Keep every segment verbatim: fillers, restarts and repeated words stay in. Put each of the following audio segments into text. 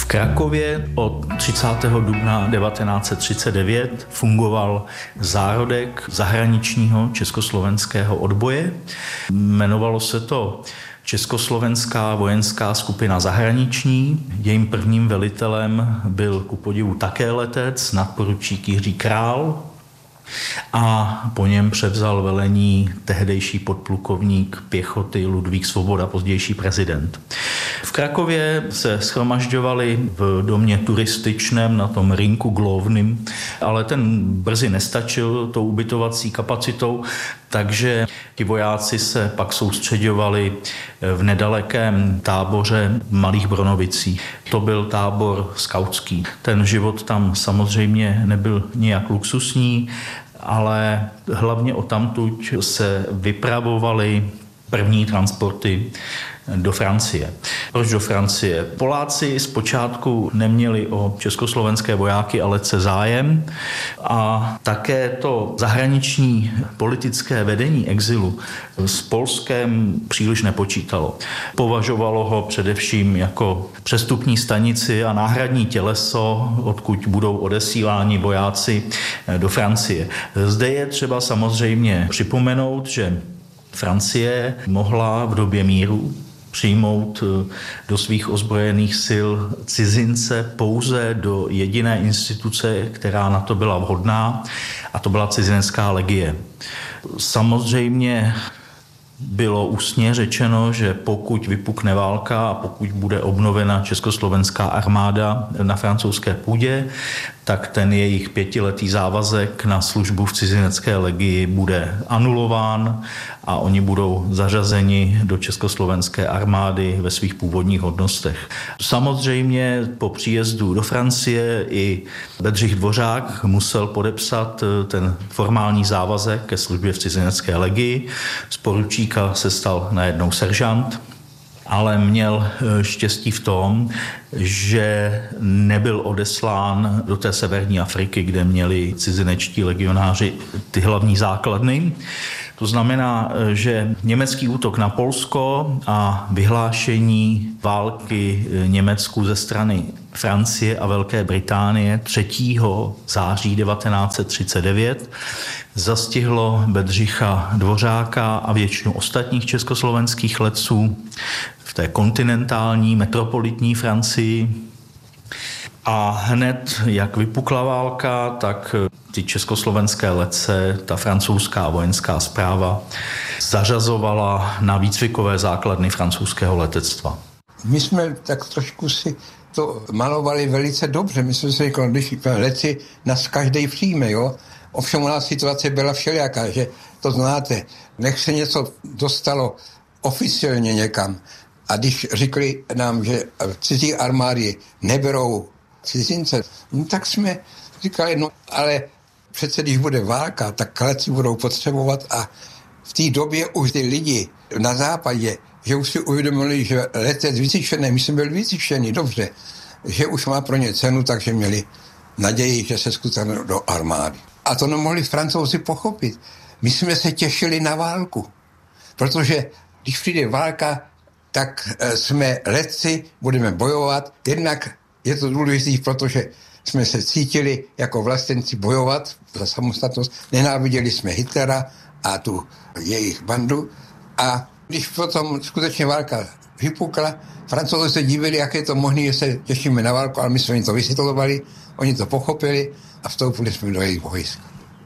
Krakově od třicátého dubna devatenáct set třicet devět fungoval zárodek zahraničního československého odboje. Jmenovalo se to Československá vojenská skupina zahraniční. Jejím prvním velitelem byl ku podivu také letec, nadporučík Jiří Král, a po něm převzal velení tehdejší podplukovník pěchoty Ludvík Svoboda, pozdější prezident. V Krakově se shromažďovali v domě turističném na tom rynku Glovným, ale ten brzy nestačil tou ubytovací kapacitou, takže ti vojáci se pak soustředovali v nedalekém táboře v Malých Bronovicích. To byl tábor skautský. Ten život tam samozřejmě nebyl nijak luxusní, ale hlavně odtamtud se vypravovaly první transporty do Francie. Proč do Francie? Poláci zpočátku neměli o československé vojáky a letce zájem a také to zahraniční politické vedení exilu s Polskem příliš nepočítalo. Považovalo ho především jako přestupní stanici a náhradní těleso, odkud budou odesíláni vojáci do Francie. Zde je třeba samozřejmě připomenout, že Francie mohla v době míru přijmout do svých ozbrojených sil cizince pouze do jediné instituce, která na to byla vhodná, a to byla cizinecká legie. Samozřejmě bylo ústně řečeno, že pokud vypukne válka a pokud bude obnovena československá armáda na francouzské půdě, tak ten jejich pětiletý závazek na službu v cizinecké legii bude anulován a oni budou zařazeni do československé armády ve svých původních hodnostech. Samozřejmě po příjezdu do Francie i Bedřich Dvořák musel podepsat ten formální závazek ke službě v cizinecké legii. Z poručíka se stal najednou seržant, ale měl štěstí v tom, že nebyl odeslán do té severní Afriky, kde měli cizinečtí legionáři ty hlavní základny. To znamená, že německý útok na Polsko a vyhlášení války Německu ze strany Francie a Velké Británie třetího září devatenáct set třicet devět zastihlo Bedřicha Dvořáka a většinu ostatních československých letců v té kontinentální metropolitní Francii. A hned, jak vypukla válka, tak ty československé letce, ta francouzská vojenská správa zařazovala na výcvikové základny francouzského letectva. My jsme tak trošku si to malovali velice dobře. My jsme si řekli, když leci nás každej přijme, jo. Ovšem u nás situace byla všelijaká, že to znáte, nech se něco dostalo oficiálně někam. A když řekli nám, že cizí armády neberou cizince, no tak jsme říkali, no ale přece když bude válka, tak leci budou potřebovat a v té době už ty lidi na západě, že už si uvědomili, že letec vycvičený, my jsme byli vycvičený, dobře, že už má pro ně cenu, takže měli naději, že se skutečně do armády. A to nemohli Francouzi pochopit. My jsme se těšili na válku, protože když přijde válka, tak jsme letci, budeme bojovat. Jednak je to důležité, protože jsme se cítili jako vlastenci bojovat za samostatnost. Nenáviděli jsme Hitlera a tu jejich bandu. A když potom skutečně válka vypukla, Francouzi se divili, jak je to možné, že se těšíme na válku, ale my jsme jim to vysvětlovali, oni to pochopili a vstoupili jsme do jejich vojsk.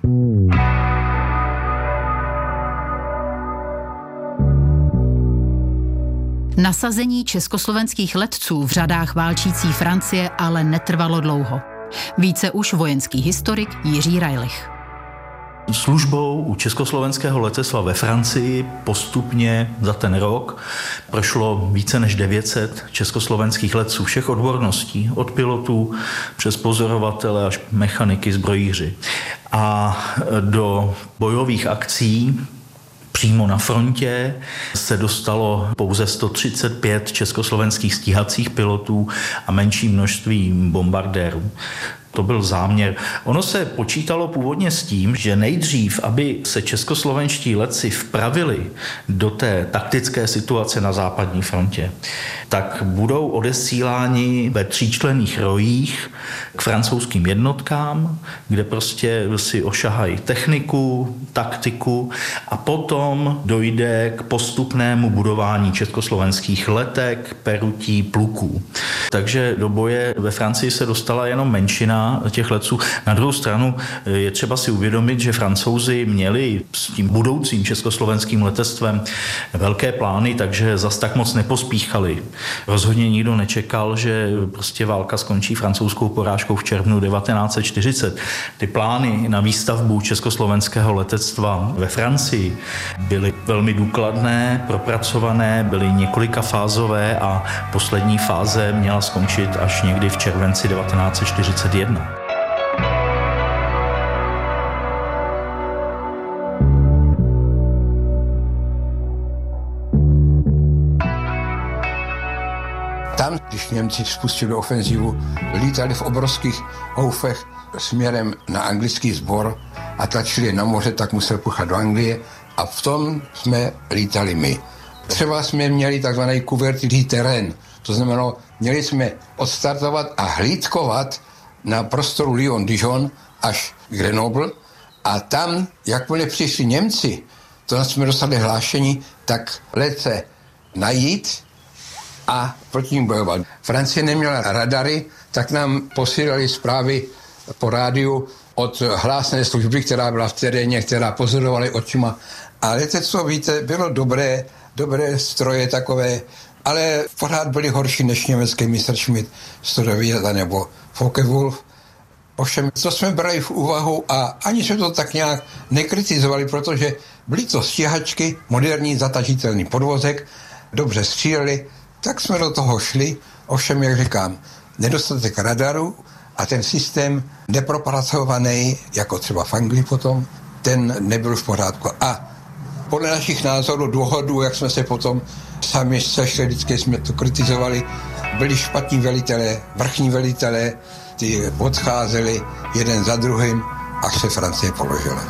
Nasazení československých letců v řadách válčící Francie ale netrvalo dlouho. Více už vojenský historik Jiří Rajlich. Službou u československého letectva ve Francii postupně za ten rok prošlo více než devět set československých letců všech odborností, od pilotů přes pozorovatele až mechaniky, zbrojíři. A do bojových akcí přímo na frontě se dostalo pouze sto třicet pět československých stíhacích pilotů a menší množství bombardérů. To byl záměr. Ono se počítalo původně s tím, že nejdřív, aby se českoslovenští letci vpravili do té taktické situace na západní frontě, tak budou odesíláni ve tříčlenných rojích k francouzským jednotkám, kde prostě si ošahají techniku, taktiku a potom dojde k postupnému budování československých letek, perutí, pluků. Takže do boje ve Francii se dostala jenom menšina těch letců. Na druhou stranu je třeba si uvědomit, že Francouzi měli s tím budoucím československým letectvem velké plány, takže zas tak moc nepospíchali. Rozhodně nikdo nečekal, že prostě válka skončí francouzskou porážkou v červnu devatenáct set čtyřicet. Ty plány na výstavbu československého letectva ve Francii byly velmi důkladné, propracované, byly několikafázové a poslední fáze měla skončit až někdy v červenci devatenáct set čtyřicet jedna. Tam, když Němci spustili ofenzivu, lítali v obrovských houfech směrem na anglický sbor a tlačili na moře, tak musel puchat do Anglie a v tom jsme lítali my. Třeba jsme měli takzvaný kuvertilý terén, to znamená, měli jsme odstartovat a hlídkovat na prostoru Lyon-Dijon až Grenoble a tam, jakmile přišli Němci, to jsme dostali hlášení, tak letce najít a proti ním bojovat. Francie neměla radary, tak nám posílali zprávy po rádiu od hlásné služby, která byla v teréně, která pozorovala očima. A letectvo, víte, bylo dobré, dobré stroje takové, ale pořád byly horší než německý Messerschmitt sto devět nebo Focke-Wulf. Ovšem, to jsme brali v úvahu a ani jsme to tak nějak nekritizovali, protože byly to stíhačky, moderní zatažitelný podvozek, dobře stříleli, tak jsme do toho šli, ovšem, jak říkám, nedostatek radaru a ten systém nepropracovaný, jako třeba v Anglii potom, ten nebyl v pořádku. A podle našich názorů, důvodů, jak jsme se potom sami sešli, vždycky jsme to kritizovali, byli špatní velitelé, vrchní velitelé, ty odcházeli jeden za druhým, až se Francie položila.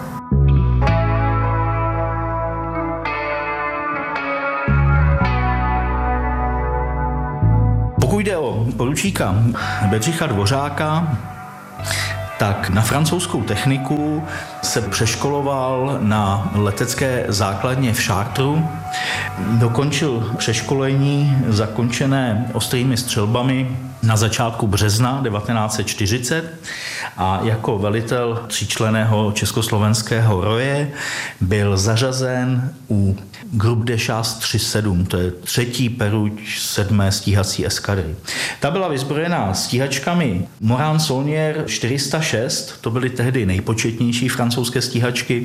Pokud jde o poručíka Bedřicha Dvořáka, tak na francouzskou techniku se přeškoloval na letecké základně v Chartru. Dokončil přeškolení zakončené ostrými střelbami na začátku března devatenáct set čtyřicet a jako velitel tříčlenného československého roje byl zařazen u Groupe de Chasse tři sedm, to je třetí peruť sedmé stíhací eskadry. Ta byla vyzbrojená stíhačkami Morane Saulnier čtyři sta šest, to byly tehdy nejpočetnější francouzské stíhačky.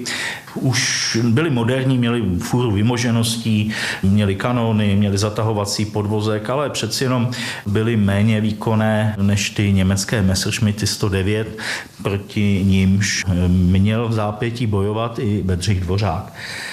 Už byly moderní, měly fůru vymožeností, měly kanóny, měly zatahovací podvozek, ale přeci jenom byly méně výkonné než ty německé Messerschmitty sto devět, proti nímž měl v zápětí bojovat i Bedřich Dvořák.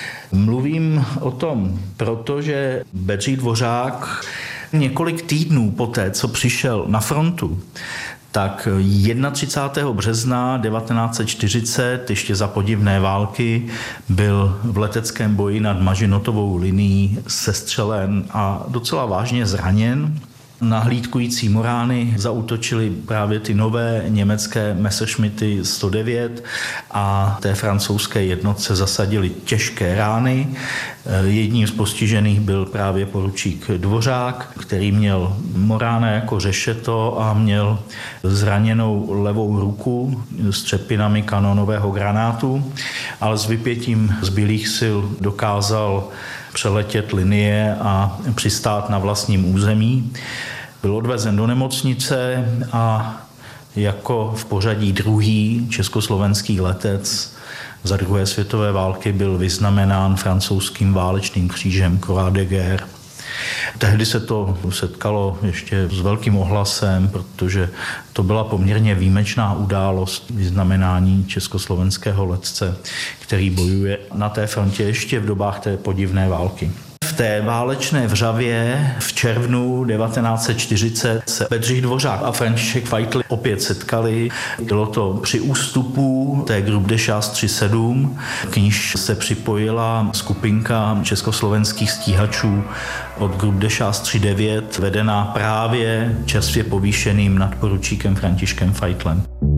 Mluvím o tom, protože Bedřich Dvořák několik týdnů poté, co přišel na frontu, tak třicátého prvního března devatenáct set čtyřicet, ještě za podivné války, byl v leteckém boji nad Mažinotovou linií sestřelen a docela vážně zraněn. Na hlídkující Morány zaútočily právě ty nové německé Messerschmitty sto devět a té francouzské jednotce zasadili těžké rány. Jedním z postižených byl právě poručík Dvořák, který měl Morána jako řešeto a měl zraněnou levou ruku s třepinami kanonového granátu, ale s vypětím zbylých sil dokázal přeletět linie a přistát na vlastním území. Byl odvezen do nemocnice a jako v pořadí druhý československý letec za druhé světové války byl vyznamenán francouzským válečným křížem Croix de Guerre. Tehdy se to setkalo ještě s velkým ohlasem, protože to byla poměrně výjimečná událost vyznamenání československého letce, který bojuje na té frontě ještě v dobách té podivné války. v té válečné vřavě v červnu devatenáct set čtyřicet se Bedřich Dvořák a František Feitl opět setkali. Bylo to při ústupu té Grubdeschast tři sedm, k níž se připojila skupinka československých stíhačů od Grubdeschast tři devět, vedená právě čerstvě povýšeným nadporučíkem Františkem Feitlem.